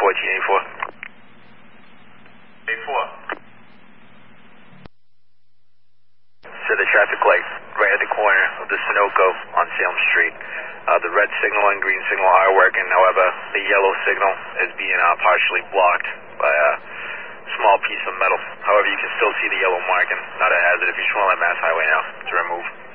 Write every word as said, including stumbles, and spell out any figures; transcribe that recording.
fourteen eighty-four. eighty-four. So the traffic light right at the corner of the Sunoco on Salem Street. Uh, the red signal and green signal are working. However, the yellow signal is being uh, partially blocked by a small piece of metal. However, you can still see the yellow marking. Not a hazard if you're Shoreline Mass Highway now to remove.